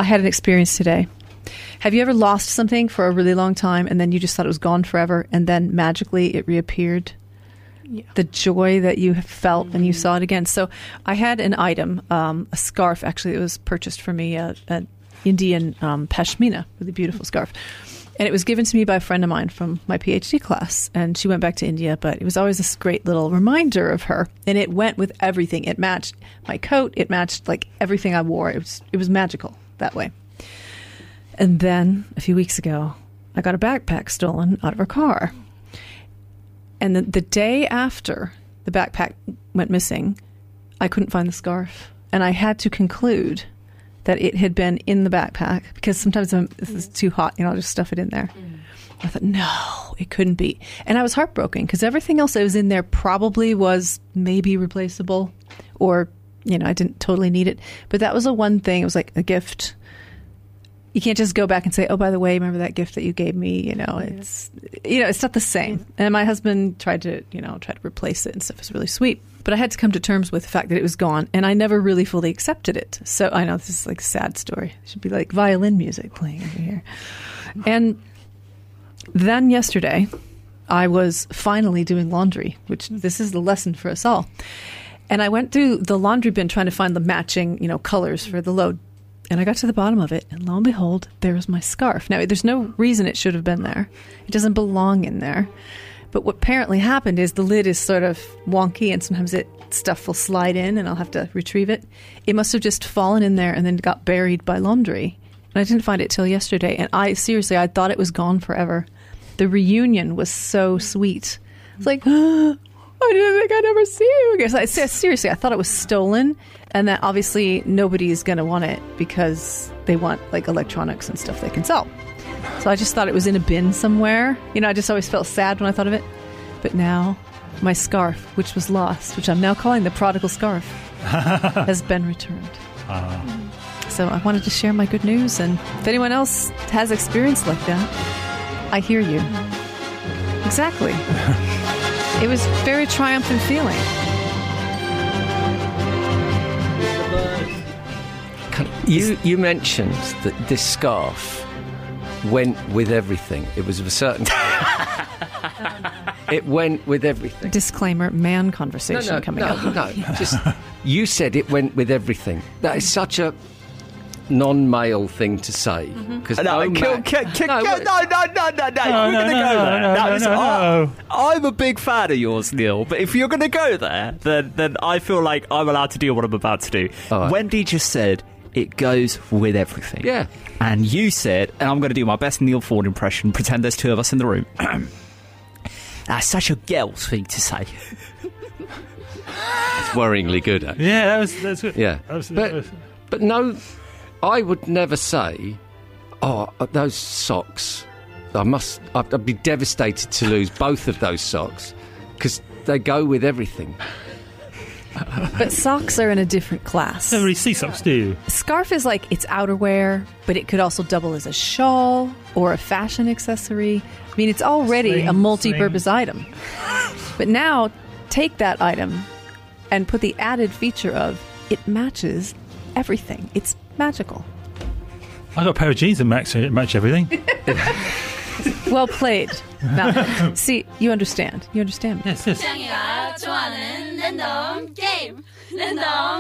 had an experience today. Have you ever lost something for a really long time and then you just thought it was gone forever and then magically it reappeared? Yeah. The joy that you felt and you saw it again. So I had an item, a scarf, actually, it was purchased for me, an Indian pashmina, really beautiful scarf. And it was given to me by a friend of mine from my PhD class. And she went back to India, but it was always this great little reminder of her. And it went with everything. It matched my coat. It matched like everything I wore. It was magical that way. And then a few weeks ago, I got a backpack stolen out of her car. And the day after the backpack went missing, I couldn't find the scarf. And I had to conclude that it had been in the backpack because sometimes this is too hot, I'll just stuff it in there. I thought, no, it couldn't be. And I was heartbroken because everything else that was in there probably was maybe replaceable or, I didn't totally need it. But that was the one thing. It was like a gift. You can't just go back and say, oh, by the way, remember that gift that you gave me? It's not the same. And my husband tried to replace it and stuff. It was really sweet. But I had to come to terms with the fact that it was gone, and I never really fully accepted it. So I know this is like a sad story. It should be like violin music playing over here. And then yesterday, I was finally doing laundry, which this is the lesson for us all. And I went through the laundry bin trying to find the matching, colors for the load. And I got to the bottom of it, and lo and behold, there was my scarf. Now, there's no reason it should have been there. It doesn't belong in there. But what apparently happened is the lid is sort of wonky, and sometimes stuff will slide in, and I'll have to retrieve it. It must have just fallen in there and then got buried by laundry. And I didn't find it till yesterday. And I thought it was gone forever. The reunion was so sweet. It's like, I didn't think I'd ever see you again. Seriously, I thought it was stolen, and that obviously nobody's going to want it because they want like electronics and stuff they can sell. So I just thought it was in a bin somewhere. I just always felt sad when I thought of it. But now my scarf, which was lost, which I'm now calling the prodigal scarf, has been returned. So I wanted to share my good news, and if anyone else has experience like that, I hear you. Exactly. It was a very triumphant feeling. You mentioned that this scarf went with everything. It was of a certain It went with everything. Disclaimer, man conversation coming up. No, you said it went with everything. That is such a non-male thing to say. Because I'm a big fan of yours, Neil. But if you're going to go there, then I feel like I'm allowed to do what I'm about to do. Right. Wendy just said it goes with everything. Yeah. And you said, and I'm going to do my best Neil Ford impression, pretend there's two of us in the room. That's such a girl's thing to say. It's worryingly good, actually. Yeah, that's good. Yeah. But no, I would never say, those socks, I'd be devastated to lose both of those socks because they go with everything. But socks are in a different class. You never really see socks, do you? Scarf is like it's outerwear, but it could also double as a shawl or a fashion accessory. I mean, it's already a multi-purpose item. But now, take that item and put the added feature of it matches everything. It's magical. I got a pair of jeans that match everything. Well played. Now, see, you understand. You understand me. Yes.